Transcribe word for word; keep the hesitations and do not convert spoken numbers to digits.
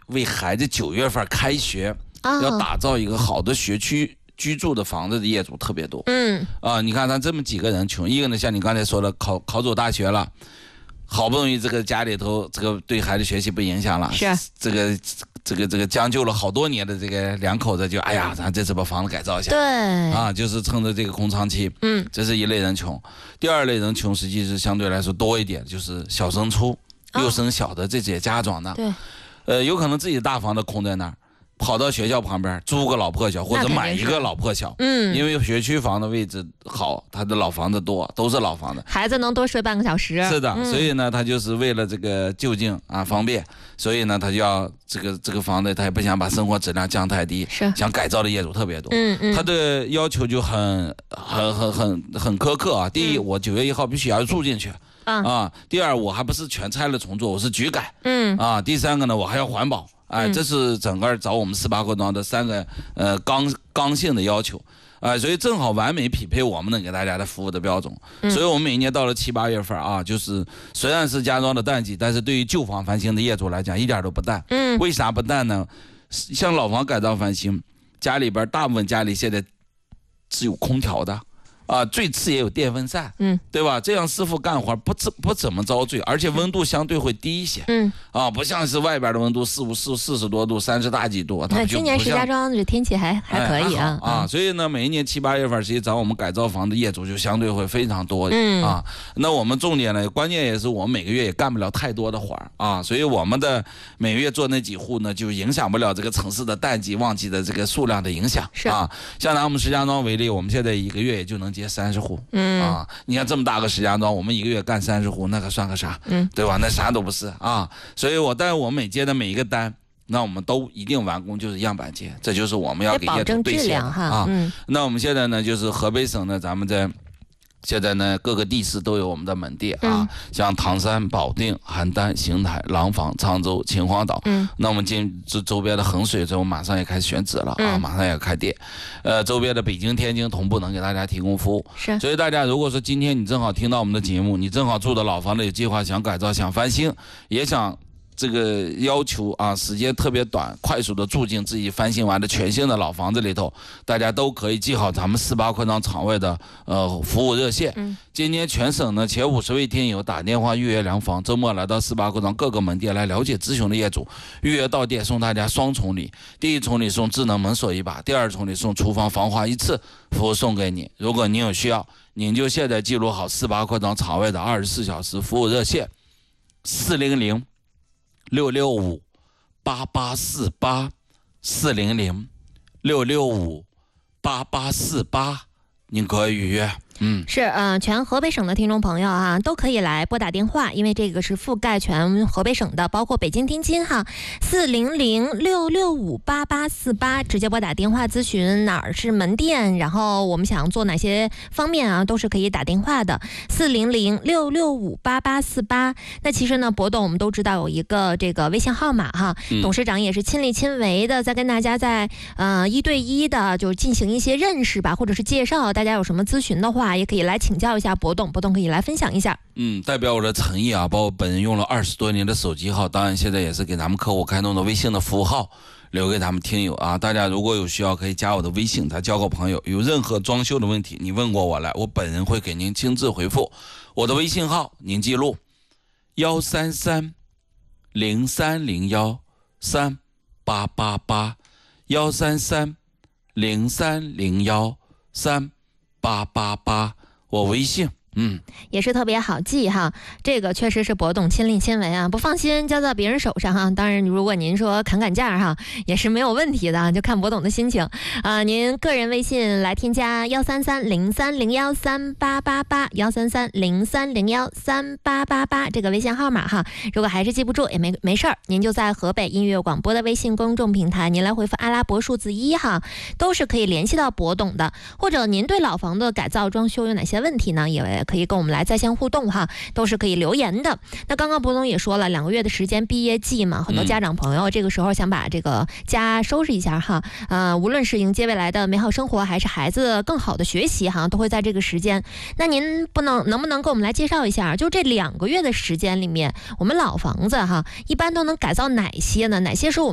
为孩子九月份开学、哦、要打造一个好的学区居住的房子的业主特别多。 嗯啊，你看他这么几个人穷，一个呢像你刚才说的考考走大学了，好不容易这个家里头这个对孩子学习不影响了， 是这个这个这个将就了好多年的这个两口子就哎呀，咱这次把房子改造一下， 对啊，就是趁着这个空窗期， 嗯， 这是一类人穷。第二类人穷实际是相对来说多一点，就是小升初、哦、又生小的这些家长呢， 对， 呃，有可能自己大房子空在那儿。跑到学校旁边租个老破小，或者买一个老破小， 嗯， 因为学区房的位置好，他的老房子多，都是老房子， 孩子能多睡半个小时。 是的， 嗯、 所以呢，他就是为了这个就近啊方便，所以呢，他就要这个这个房子，他也不想把生活质量降太低， 是想改造的业主特别多， 嗯嗯， 他的要求就很很很很很苛刻啊。第一，嗯、我九月一号必须要住进去。啊, 啊，第二，我还不是全拆了重做，我是局改， 嗯， 啊，第三个呢，我还要环保，哎，嗯、这是整个找我们四八扩张的三个呃刚刚性的要求，啊、呃，所以正好完美匹配我们能给大家的服务的标准，嗯、所以我们每一年到了七八月份啊，就是虽然是家装的淡季，但是对于旧房翻新的业主来讲一点都不淡， 嗯， 为啥不淡呢？像老房改造翻新，家里边大部分家里现在只有空调的。啊，最次也有电风扇， 嗯， 对吧？这样师傅干活不怎不怎么遭罪，而且温度相对会低一些， 嗯， 啊，不像是外边的温度四五四四十多度、三十大几度。 那今年石家庄这天气还还可以啊， 哎、啊，所以呢，每一年七八月份，实际找我们改造房的业主就相对会非常多， 嗯啊，那我们重点呢，关键也是我们每个月也干不了太多的活儿啊，所以我们的每个月做那几户呢，就影响不了这个城市的淡季旺季的这个数量的影响， 是啊，像拿我们石家庄为例，我们现在一个月也就能接三十户。 嗯啊，你看这么大个石家庄，我们一个月干三十户，那可算个啥？ 嗯， 对吧？那啥都不是啊。所以我但是我们每接的每一个单，那我们都一定完工，就是样板间，这就是我们要给业主兑现啊。 嗯， 那我们现在呢，就是河北省呢，咱们在。现在呢，各个地市都有我们的门店啊，嗯、像唐山、保定、邯郸、邢台、廊坊、沧州、秦皇岛。 嗯，那我们进这周边的衡水，这我马上也开始选址了啊， 嗯、 马上也要开店。呃，周边的北京、天津同步能给大家提供服务。 是， 所以大家如果说今天你正好听到我们的节目，你正好住的老房子有计划想改造、想翻新，也想。这个要求啊，时间特别短，快速的住进自己翻新完的全新的老房子里头，大家都可以记好咱们四八扩张场外的呃服务热线。 嗯， 今年全省呢前五十位听友打电话预约量房，周末来到四八扩张各个门店来了解咨询的业主，预约到店送大家双重礼，第一重礼送智能门锁一把，第二重礼送厨房防滑一次，服务送给你。如果您有需要，您就现在记录好四八扩张场外的二十四小时服务热线，四零零。六六五八八四八四零零六六五八八四八，您可以预约。嗯， 是呃，全河北省的听众朋友哈，都可以来拨打电话，因为这个是覆盖全河北省的，包括北京、天津哈，四零零六六五八八四八，直接拨打电话咨询哪儿是门店，然后我们想做哪些方面啊，都是可以打电话的，四零零六六五八八四八。那其实呢，博董我们都知道有一个这个微信号码哈， 嗯、 董事长也是亲力亲为的，在跟大家在呃一对一的就进行一些认识吧，或者是介绍，大家有什么咨询的话。也可以来请教一下博董，博董可以来分享一下。 嗯，代表我的诚意啊，包括本人用了二十多年的手机号，当然现在也是给咱们客户开通的微信的服务号，留给他们听友啊。大家如果有需要，可以加我的微信，再交个朋友。有任何装修的问题，你问过我来，我本人会给您亲自回复。我的微信号您记录：幺三三零三零幺三八八八，幺三三零三零幺三。八八八，我微信，嗯， 也是特别好记哈。这个确实是博董亲力亲为啊，不放心交到别人手上哈。当然，如果您说砍砍价哈，也是没有问题的，就看博董的心情啊、呃。您个人微信来添加幺三三零三零幺三八八八，幺三三零三零幺三八八八这个微信号码哈。如果还是记不住也没没事儿，您就在河北音乐广播的微信公众平台，您来回复阿拉伯数字一哈，都是可以联系到博董的。或者您对老房的改造装修有哪些问题呢？也可以跟我们来在线互动哈，都是可以留言的。那刚刚博总也说了，两个月的时间毕业季嘛，很多家长朋友这个时候想把这个家收拾一下哈，呃，无论是迎接未来的美好生活，还是孩子更好的学习哈，都会在这个时间。那您不能能不能给我们来介绍一下，就这两个月的时间里面，我们老房子哈，一般都能改造哪些呢？哪些是我们